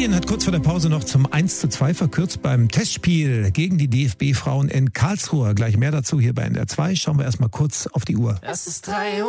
Belgien hat kurz vor der Pause noch zum 1:2 verkürzt beim Testspiel gegen die DFB-Frauen in Karlsruhe. Gleich mehr dazu hier bei NDR 2. Schauen wir erstmal kurz auf die Uhr. Es ist 3 Uhr.